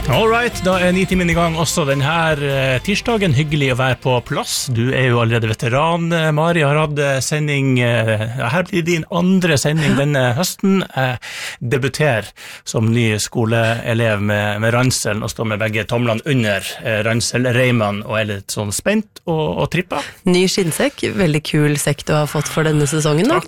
Alright, da 9 timen I gang også denne tirsdagen. Hyggelig å være på plass. Du jo allerede veteran, Mari, har hatt sending. Her blir din andre sending denne høsten. Debuter som ny skoleelev med ranselen og står med begge tomlene under ranselreimen og litt sånn spent og trippa. Ny skinnsekk, veldig kul sekk du har fått for denne sesongen da.